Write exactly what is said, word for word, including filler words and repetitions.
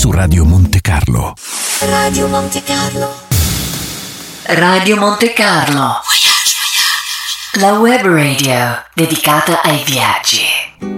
su Radio Monte Carlo. Radio Monte Carlo. Radio Monte Carlo. La web radio dedicata ai viaggi.